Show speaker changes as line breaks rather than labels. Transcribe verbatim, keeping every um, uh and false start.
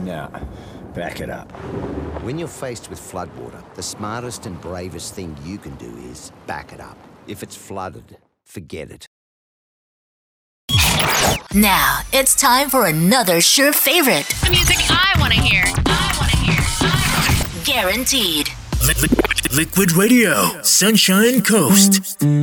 Now, back it up.
When you're faced with floodwater, the smartest and bravest thing you can do is back it up. If it's flooded, forget it.
Now, it's time for another sure favorite.
The music I want to hear. I want to hear. I wanna hear.
Guaranteed.
Liquid Radio, Sunshine Coast.